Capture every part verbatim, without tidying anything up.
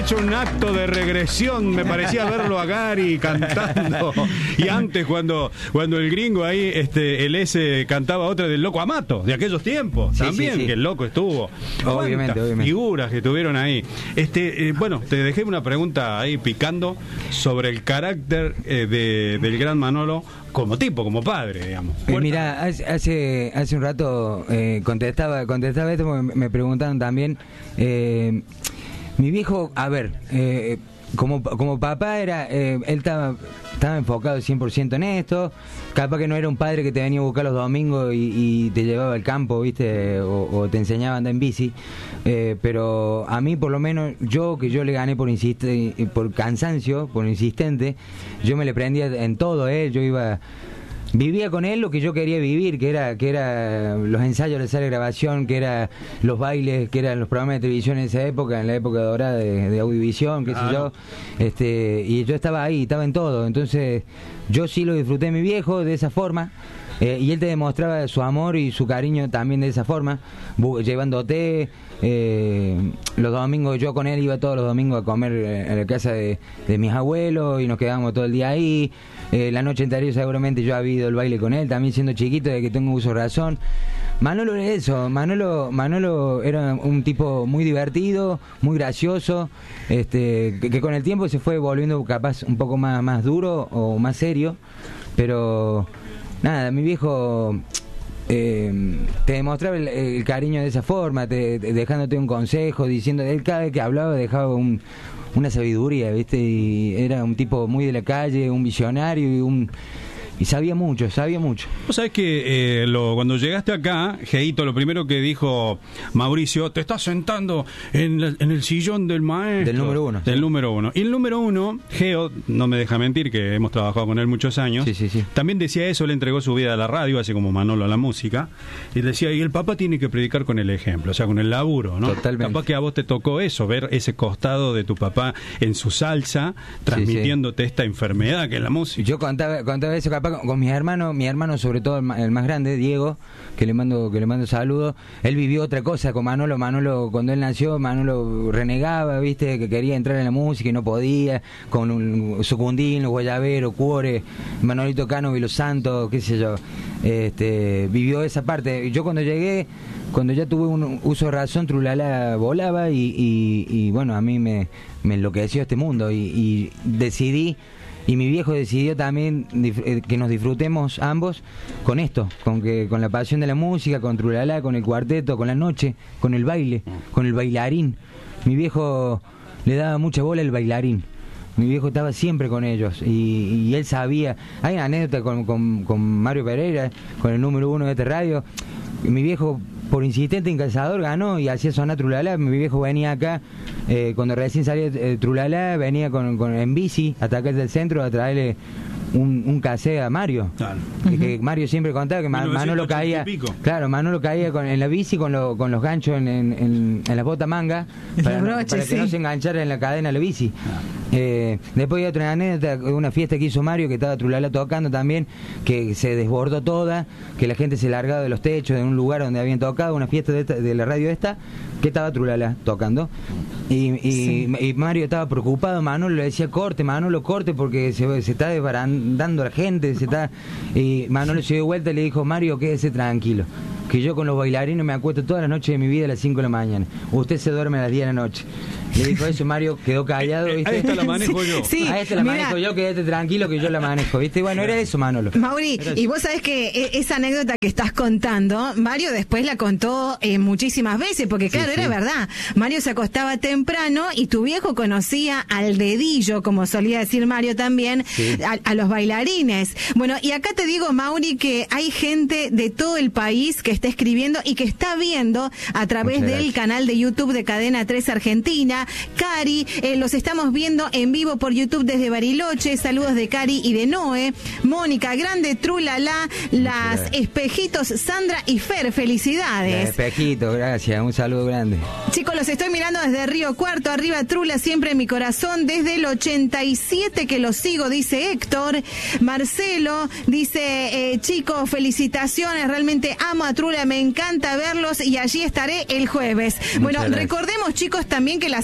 hecho un acto de regresión. Me parecía verlo a Gary cantando. Y antes, cuando, cuando el gringo ahí, este, el S cantaba otra del Loco Amato, de aquellos tiempos. Sí, también, sí, sí. que el loco estuvo. Obviamente, obviamente. Figuras que estuvieron ahí. Este, eh, bueno, te dejé una pregunta ahí picando sobre el carácter eh, de, del gran Manolo como tipo, como padre, digamos. Eh, mira, hace, hace hace un rato eh, contestaba contestaba esto porque me preguntaron también. Eh, mi viejo, a ver, eh, como como papá era, eh, él estaba estaba enfocado cien por ciento en esto. Capaz que no era un padre que te venía a buscar los domingos y, y te llevaba al campo, viste, o, o te enseñaba a andar en bici. Eh, pero a mí, por lo menos, yo que yo le gané por insiste, por cansancio, por insistente, yo me le prendía en todo, eh. Yo iba, vivía con él lo que yo quería vivir, que era que era los ensayos de sala de grabación, que era los bailes, que eran los programas de televisión en esa época, en la época dorada de, de Audiovisión, qué sé ah, yo. Este, y yo estaba ahí, estaba en todo. Entonces, yo sí lo disfruté de mi viejo de esa forma. Eh, y él te demostraba su amor y su cariño también de esa forma, llevándote. Eh, los domingos, yo con él iba todos los domingos a comer en la casa de, de mis abuelos y nos quedábamos todo el día ahí. Eh, la noche anterior seguramente yo había ido al baile con él, también siendo chiquito, de que tengo uso de razón. Manolo era eso, Manolo, Manolo era un tipo muy divertido, muy gracioso, este, que, que con el tiempo se fue volviendo capaz un poco más, más duro o más serio, pero nada, mi viejo eh, te demostraba el, el cariño de esa forma, te, te, dejándote un consejo, diciendo, él cada vez que hablaba dejaba un, una sabiduría, ¿viste? Y era un tipo muy de la calle, un visionario y un... Y sabía mucho, sabía mucho. Vos sabés que eh, lo, cuando llegaste acá, Geito, lo primero que dijo Mauricio, te estás sentando en, la, en el sillón del maestro. Del número uno. Del sí. número uno. Y el número uno, Geo, no me deja mentir, que hemos trabajado con él muchos años. Sí, sí, sí. También decía eso, le entregó su vida a la radio, así como Manolo a la música. Y decía, y el papá tiene que predicar con el ejemplo, o sea, con el laburo, ¿no? Totalmente. Capaz que a vos te tocó eso, ver ese costado de tu papá en su salsa, transmitiéndote sí, sí. esta enfermedad que es la música. Yo contaba, contaba eso capaz con, con mis hermanos, mi hermano sobre todo el más, el más grande, Diego, que le mando que le mando saludos. Él vivió otra cosa con Manolo. Manolo, cuando él nació, Manolo renegaba, viste, que quería entrar en la música y no podía, con un Sucundín, los Guayaberos, Cuore, Manolito Cano, Los Santos, qué sé yo. Este, vivió esa parte. Yo cuando llegué, cuando ya tuve un uso de razón, Trulala volaba y, y, y bueno, a mí me, me enloqueció este mundo y, y decidí. Y mi viejo decidió también que nos disfrutemos ambos con esto, con que con la pasión de la música, con Trulala, con el cuarteto, con la noche, con el baile, con el bailarín. Mi viejo le daba mucha bola al bailarín. Mi viejo estaba siempre con ellos y, y él sabía. Hay una anécdota con, con, con Mario Pereira, con el número uno de este radio. Mi viejo, por insistente en Cazador, ganó y hacía sonar Trulala. Mi viejo venía acá, eh, cuando recién salía eh, Trulala, venía con, con, en bici hasta acá desde el centro a traerle un, un cassette a Mario. Claro. Que, que Mario siempre contaba que Man, Manolo caía, claro, Manolo caía con, en la bici con, lo, con los ganchos en, en, en, en la bota manga para, broche, para que sí. no se enganchara en la cadena de la bici. Ah. Eh, después hay otra anécdota, una fiesta que hizo Mario, que estaba Trulala tocando también, que se desbordó toda, que la gente se largaba de los techos de un lugar donde habían tocado, una fiesta de, esta, de la radio esta, que estaba Trulala tocando. Y, y, sí. y Mario estaba preocupado, Manolo le decía, corte, Manolo, corte, porque se, se está desbarandando la gente, se está... Y Manolo se dio vuelta y le dijo, Mario, quédese tranquilo, que yo con los bailarines me acuesto todas las noches de mi vida a las cinco de la mañana. Usted se duerme a las diez de la noche. Le dijo eso, Mario quedó callado, ¿viste? A esta la manejo yo. Sí, a esta la mirá. manejo yo, quédate tranquilo que yo la manejo, ¿viste? Y bueno, era eso, Manolo. Mauri, y vos sabés que esa anécdota que estás contando, Mario después la contó eh, muchísimas veces, porque claro, sí, sí. era verdad. Mario se acostaba temprano y tu viejo conocía al dedillo, como solía decir Mario también, sí. a, a los bailarines. Bueno, y acá te digo, Mauri, que hay gente de todo el país que está escribiendo y que está viendo a través Muchas del gracias. canal de YouTube de Cadena tres Argentina. Cari, eh, los estamos viendo en vivo por YouTube desde Bariloche. Saludos de Cari y de Noé. Mónica, grande, Trulala, las Espejitos, Sandra y Fer, felicidades. Espejitos, gracias, un saludo grande. Chicos, los estoy mirando desde Río Cuarto, arriba Trula, siempre en mi corazón, desde el ochenta y siete que los sigo, dice Héctor. Marcelo dice, eh, chicos, felicitaciones, realmente amo a Trula, me encanta verlos y allí estaré el jueves. Muchas bueno, gracias. Recordemos, chicos, también que la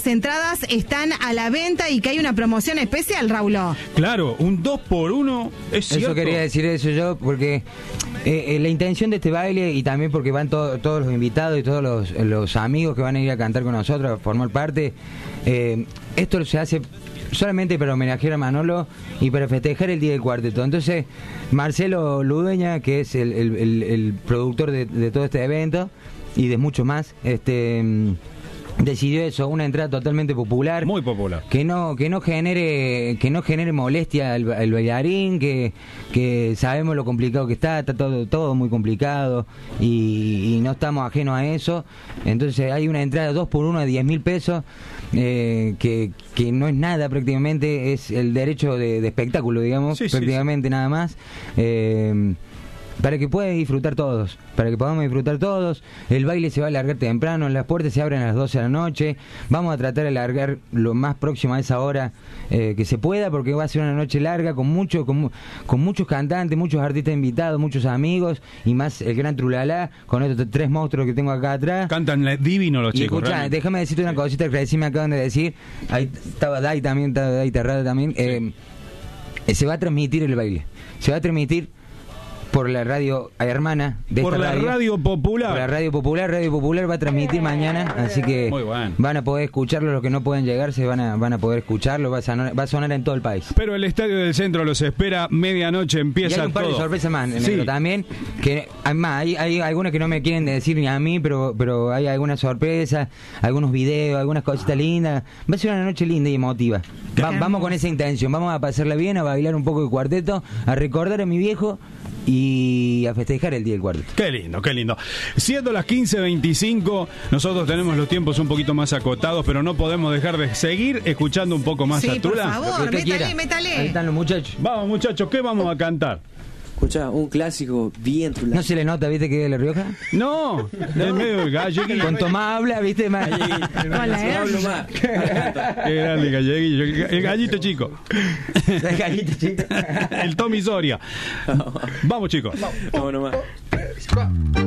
entradas están a la venta y que hay una promoción especial, Raulo. Claro, un dos por uno, es cierto. Eso quería decir eso yo, porque eh, eh, la intención de este baile, y también porque van to- todos los invitados y todos los, los amigos que van a ir a cantar con nosotros, a formar parte, eh, esto se hace solamente para homenajear a Manolo y para festejar el Día del Cuarteto. Entonces, Marcelo Ludueña, que es el, el, el, el productor de, de todo este evento y de mucho más, este decidió eso, una entrada totalmente popular, Muy popular. que no que no genere que no genere molestia al, al bailarín, que, que sabemos lo complicado que está, está todo todo muy complicado y, y no estamos ajenos a eso. Entonces hay una entrada dos por uno de diez mil pesos, eh, que, que no es nada prácticamente, es el derecho de, de espectáculo, digamos, Sí, sí, prácticamente nada más. Eh, para que puedan disfrutar todos, para que podamos disfrutar todos. El baile se va a alargar temprano, las puertas se abren a las doce de la noche. Vamos a tratar de alargar lo más próximo a esa hora eh, que se pueda, porque va a ser una noche larga con mucho, con, mu- con muchos cantantes, muchos artistas invitados, muchos amigos y más el gran Trulalá con estos tres monstruos que tengo acá atrás. Cantan divino los Y chicos. escuchá, realmente. déjame decirte una cosita que recién me acaban de decir. Ahí estaba Dai también, estaba Dai Terrada también. Eh, eh, se va a transmitir el baile. Se va a transmitir por la radio hermana de Por esta la radio. radio popular. Por la radio popular. Radio Popular va a transmitir mañana, así que Muy bueno. van a poder escucharlo. Los que no pueden llegar se van a, van a poder escucharlo. Va a, sonar, va a sonar en todo el país. Pero el Estadio del Centro los espera, medianoche Y empieza hay un par todo. de sorpresas más, Sí. negro, también. Que, además, hay, hay algunas que no me quieren decir ni a mí, pero, pero hay algunas sorpresas, algunos videos, algunas cositas lindas. Va a ser una noche linda y emotiva. Va- vamos con esa intención. Vamos a pasarla bien, a bailar un poco de cuarteto, a recordar a mi viejo y a festejar el Día del Cuarteto. Qué lindo, qué lindo. Siendo las quince veinticinco, nosotros tenemos los tiempos un poquito más acotados, pero no podemos dejar de seguir escuchando un poco más Sí, a por Tula. favor. Lo que usted métale, quiera. métale. Ahí están los muchachos. Vamos, muchachos, ¿qué vamos a cantar? Escuchá, un clásico bien trulado. ¿No se le nota, viste, que es de La Rioja? No, en medio del galleguillo. Con Tomás habla, viste, más. Hola, ¿eh? No hablo más. Qué grande galleguillo. El gallito chico. El gallito, chico. El Tommy Soria. Vamos, chicos. Vámonos más.